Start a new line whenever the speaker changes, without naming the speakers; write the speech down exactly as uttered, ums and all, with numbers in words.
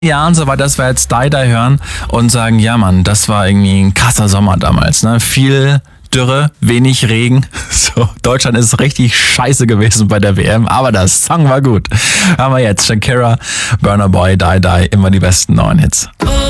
Jahren so weit, dass wir jetzt Die Die hören und sagen, ja Mann, das war irgendwie ein krasser Sommer damals, ne? Viel Dürre, wenig Regen. So, Deutschland ist richtig scheiße gewesen bei der W M, aber der Song war gut. Haben wir jetzt Shakira, Burna Boy, Die Die, immer die besten neuen Hits.